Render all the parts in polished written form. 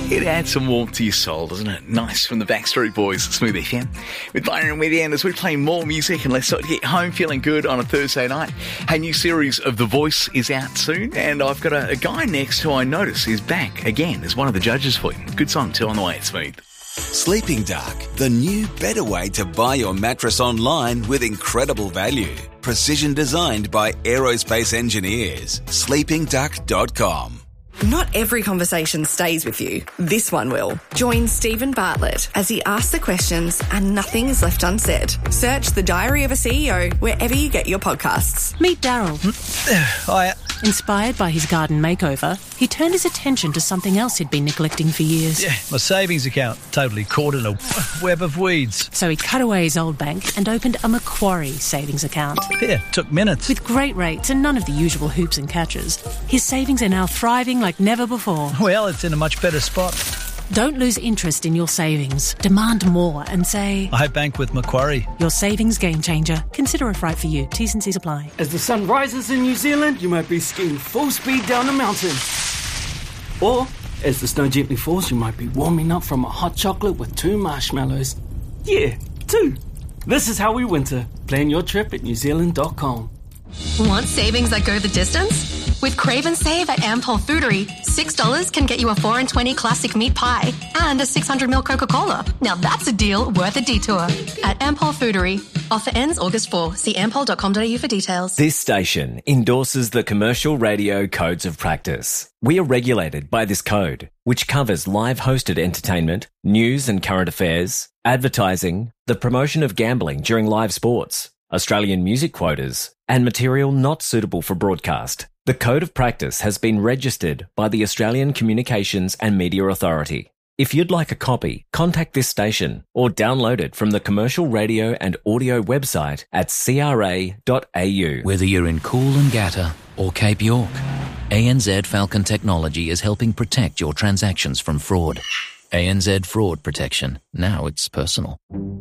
It adds some warmth to your soul, doesn't it? Nice from the Backstreet Boys at Smooth FM. With Byron and with Ian as we play more music and let's start to get home feeling good on a Thursday night. A new series of The Voice is out soon and I've got a guy next who I notice is back again as one of the judges for you. Good song too on the way at Smooth. Sleeping Dark, the new, better way to buy your mattress online with incredible value. Precision designed by aerospace engineers. sleepingduck.com. Not every conversation stays with you. This one will. Join Stephen Bartlett as he asks the questions and nothing is left unsaid. Search The Diary of a CEO wherever you get your podcasts. Meet Daryl. Hiya. Inspired by his garden makeover, he turned his attention to something else he'd been neglecting for years. Yeah, my savings account totally caught in a web of weeds. So he cut away his old bank and opened a Macquarie savings account. Yeah, took minutes. With great rates and none of the usual hoops and catches, his savings are now thriving like never before. Well, it's in a much better spot. Don't lose interest in your savings. Demand more and say, I bank with Macquarie. Your savings game changer. Consider if right for you. T's and C's apply. As the sun rises in New Zealand, you might be skiing full speed down a mountain. Or, as the snow gently falls, you might be warming up from a hot chocolate with 2 marshmallows. Yeah, 2. This is how we winter. Plan your trip at newzealand.com. Want savings that go the distance? With Crave and Save at Ampol Foodery, $6 can get you a 4 and 20 classic meat pie and a 600ml Coca-Cola. Now that's a deal worth a detour. At Ampol Foodery. Offer ends August 4. See ampol.com.au for details. This station endorses the Commercial Radio Codes of Practice. We are regulated by this code, which covers live hosted entertainment, news and current affairs, advertising, the promotion of gambling during live sports, Australian music quotas, and material not suitable for broadcast. The Code of Practice has been registered by the Australian Communications and Media Authority. If you'd like a copy, contact this station or download it from the Commercial Radio and Audio website at cra.au. Whether you're in Coolangatta or Cape York, ANZ Falcon Technology is helping protect your transactions from fraud. ANZ Fraud Protection. Now it's personal.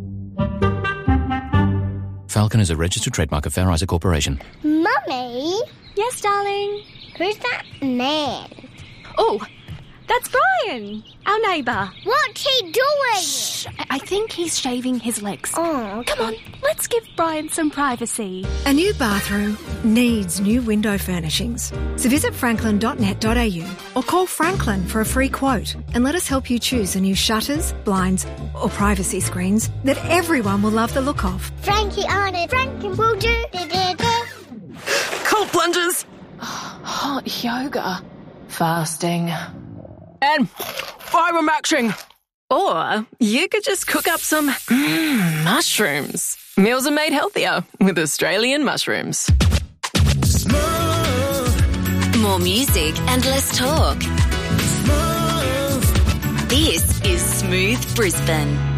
Falcon is a registered trademark of Fair Isaac Corporation. Mummy? Yes, darling? Who's that man? Oh, that's Brian, our neighbour. What's he doing? Shh, I think he's shaving his legs. Oh, okay. Come on, let's give Brian some privacy. A new bathroom needs new window furnishings. So visit franklin.net.au or call Franklin for a free quote and let us help you choose the new shutters, blinds or privacy screens that everyone will love the look of. Frankie on it. Franklin will do. Cold plunges. Hot yoga. Fasting. And biomaxing. Or you could just cook up some mushrooms. Meals are made healthier with Australian mushrooms. More music and less talk. This is Smooth Brisbane.